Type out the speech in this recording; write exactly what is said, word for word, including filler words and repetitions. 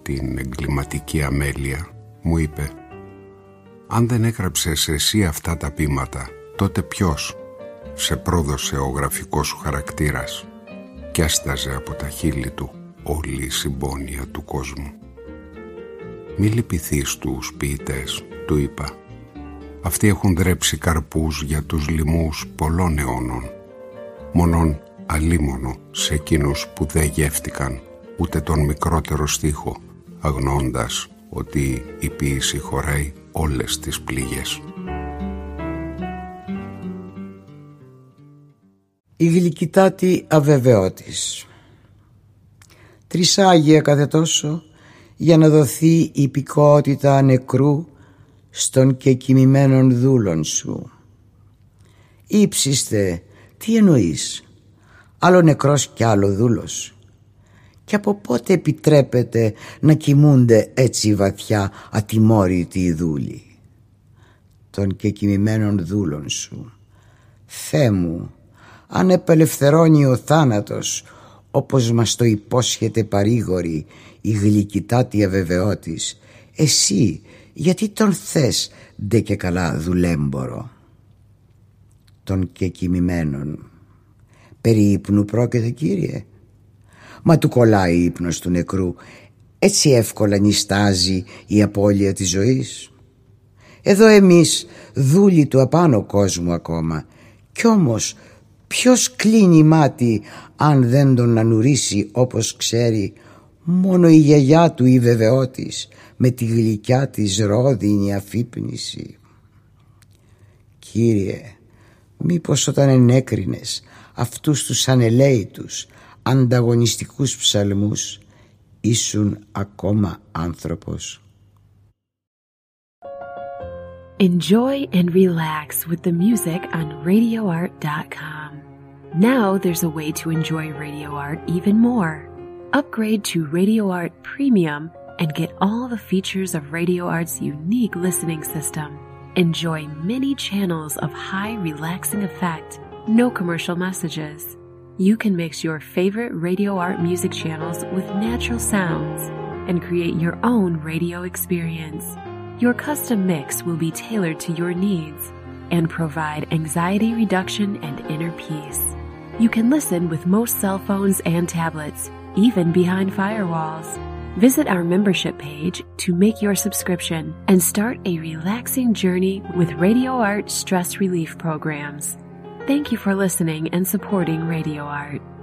την εγκληματική αμέλεια, μου είπε «Αν δεν έγραψες εσύ αυτά τα ποίηματα, τότε ποιος σε πρόδωσε ο γραφικός σου χαρακτήρας?» Κι άσταζε από τα χείλη του όλη η συμπόνια του κόσμου. «Μη λυπηθείς τους ποιητές», του είπα. «Αυτοί έχουν δρέψει καρπούς για τους λοιμούς πολλών αιώνων. Μόνον αλίμονο σε εκείνους που δεν γεύτηκαν ούτε τον μικρότερο στίχο, αγνοώντας ότι η ποίηση χωράει όλες τις πληγές». Η γλυκητάτη αβεβαιότης. Τρισάγια κάθε τόσο για να δοθεί η υπηκότητα νεκρού στον και κοιμημένων δούλων σου. Ήψιστε, τι εννοείς? Άλλο νεκρός κι άλλο δούλος. Και από πότε επιτρέπεται να κοιμούνται έτσι βαθιά ατιμόρυτοι οι δούλοι? Των και κοιμημένων δούλων σου. Θεέ μου, αν επελευθερώνει ο θάνατος, όπως μας το υπόσχεται παρήγορη η γλυκητάτη αβεβαιότης, εσύ γιατί τον θες ντε και καλά δουλέμπορο? Των και κοιμημένων. Περί ύπνου πρόκειται, κύριε? Μα του κολλάει ύπνος του νεκρού, έτσι εύκολα νιστάζει η απώλεια της ζωής? Εδώ εμείς δούλοι του απάνω κόσμου ακόμα, κι όμως ποιος κλείνει μάτι αν δεν τον ανουρίσει όπως ξέρει μόνο η γιαγιά του η βεβαιότης με τη γλυκιά της ρόδινη αφύπνιση? Κύριε, μήπως όταν ενέκρινες αυτούς τους ανελαίητους ανταγωνιστικούς ψαλμούς ήσουν ακόμα άνθρωπος? Enjoy and relax with the music on radio art dot com. Now there's a way to enjoy Radio Art even more. Upgrade to Radio Art Premium and get all the features of Radio Art's unique listening system. Enjoy many channels of high relaxing effect, no commercial messages. You can mix your favorite Radio Art music channels with natural sounds and create your own radio experience. Your custom mix will be tailored to your needs and provide anxiety reduction and inner peace. You can listen with most cell phones and tablets, even behind firewalls. Visit our membership page to make your subscription and start a relaxing journey with Radio Art stress relief programs. Thank you for listening and supporting Radio Art.